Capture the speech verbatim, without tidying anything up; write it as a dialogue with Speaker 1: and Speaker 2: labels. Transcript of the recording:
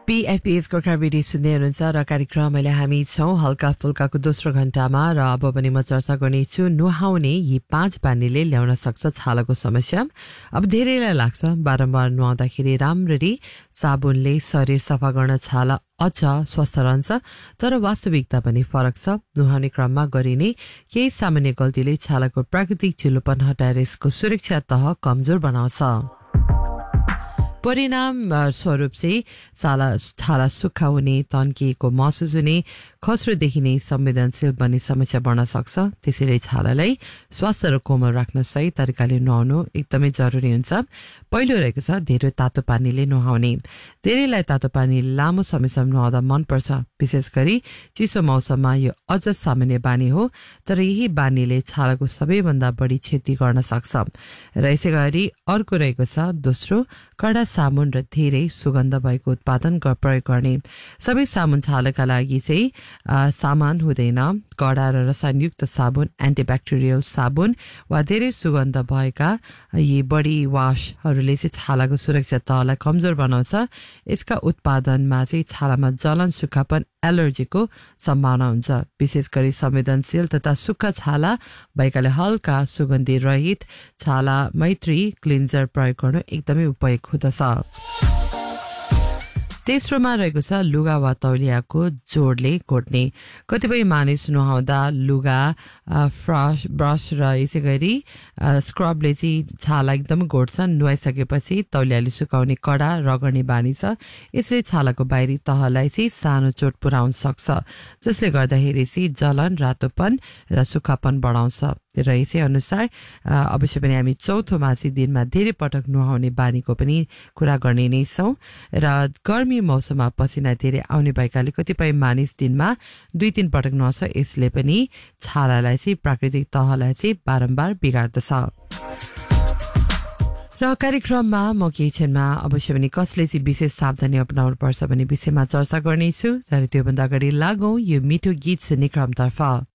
Speaker 1: पीएफपीएस Gorkha radio सुन्दै हुनुहुन्छ र कार्यक्रम अहिले हामी छौँ हल्का फुल्काको दोस्रो घण्टामा र अब पनि म चर्चा गर्नेछु नुहाउने यी पाँच बानीले ल्याउन सक्छ छालाको समस्या। अब धेरैलाई लाग्छ बारम्बार नुहाउँदाखेरि राम्ररी साबुनले शरीर सफा गर्न छाला अझ स्वस्थ रहन्छ, तर वास्तविकता पनि फरक छ। नुहाउने क्रममा गरिने केही सामान्य गल्तीले छालाको प्राकृतिक चिल्लोपन हटाएर यसको सुरक्षा तह कमजोर बनाउँछ। परिणाम स्वरूप चाहिँ छाला छाला सुक्खा हुने, तन्किएको महसुस हुने, खस्रो देखिने, संवेदनशील बन्ने समस्या बढ्न सक्छ। त्यसैले छालालाई स्वास्थ्य र कोमल राख्न सही तरिकाले नुहाउनु एकदमै जरुरी हुन्छ। पहिलो रहेको छ धेरै तातो पानीले नुहाउने। धेरैलाई तातो पानी लामो समयसम्म नुहाउँदा मनपर्छ, विशेष गरी चिसो मौसममा यो अझ सामान्य बानी हो, तर यही बानीले छालाको सबैभन्दा बढी क्षति गर्न सक्छ। र यसै गरी अर्को रहेको छ दोस्रो कडा साबुन र धेरै सुगन्ध भएको उत्पादन प्रयोग गर्ने। सबै साबुन छालाका लागि चाहिँ सामान हुँदैन। कडा र रसायनयुक्त साबुन, एन्टिब्याक्टेरियल साबुन वा धेरै सुगन्ध भएका यी बडी वाशहरूले चाहिँ छालाको सुरक्षा तहलाई कमजोर बनाउँछ। यसका उत्पादनमा चाहिँ छालामा जलन, सुक्खापन, एलर्जीको सम्भावना हुन्छ। विशेष गरी संवेदनशील तथा सुक्खा छाला भएकाले हल्का सुगन्धी रहित छाला मैत्री क्लिन्जर प्रयोग गर्नु एकदमै उपयुक्त हुँदछ। तेस्रोमा रहेको छ लुगा वा तौलियाको जोडले घोट्ने। कतिपय मानिस नुहाउँदा लुगा, फ्रस ब्रस र यसै गरी स्क्रबले चाहिँ छाला एकदम घोट्छन्। नुहाइसकेपछि तौलियाले सुकाउने कडा रगड्ने बानी छ। यसले छालाको बाहिरी तहलाई चाहिँ सानो चोट पुर्याउन सक्छ, जसले गर्दाखेरि चाहिँ जलन, रातोपन र सुक्खापन बढाउँछ। र यसै अनुसार अवश्य पनि हामी चौथोमा चाहिँ दिनमा धेरै पटक नुहाउने बानीको पनि कुरा गर्ने नै छौँ। र गर्मी मौसममा पसिना धेरै आउने भएकाले कतिपय मानिस दिनमा दुई तीन पटक नुहाउँछ। यसले पनि छालालाई चाहिँ प्राकृतिक तहलाई चाहिँ बारम्बार बिगार्दछ। र कार्यक्रममा म केही क्षणमा अवश्य पनि कसले चाहिँ विशेष सावधानी अपनाउनु पर्छ भन्ने विषयमा चर्चा गर्नेछु। तर त्योभन्दा अगाडि लागौँ यो मिठो गीत सुन्ने क्रमतर्फ।